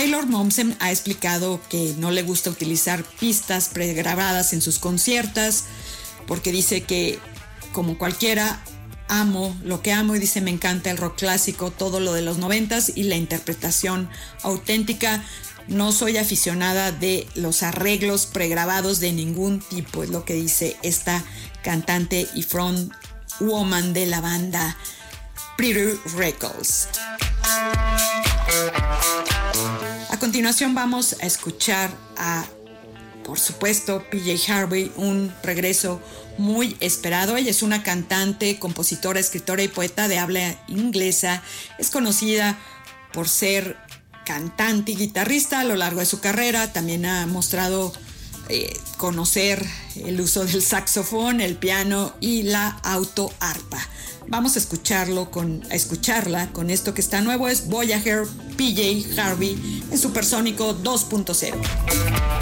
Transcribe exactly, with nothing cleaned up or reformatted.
Taylor Momsen ha explicado que no le gusta utilizar pistas pregrabadas en sus conciertos porque dice que, como cualquiera, amo lo que amo y dice me encanta el rock clásico, todo lo de los noventas y la interpretación auténtica. No soy aficionada de los arreglos pregrabados de ningún tipo, es lo que dice esta cantante y frontwoman de la banda Pretty Reckless. A continuación vamos a escuchar a, por supuesto, P J Harvey, un regreso muy esperado. Ella es una cantante, compositora, escritora y poeta de habla inglesa. Es conocida por ser cantante y guitarrista a lo largo de su carrera. También ha mostrado eh, conocer el uso del saxofón, el piano y la autoarpa. Vamos a escucharlo con, a escucharla con esto que está nuevo. Es Voyager, P J Harvey en Supersónico dos punto cero.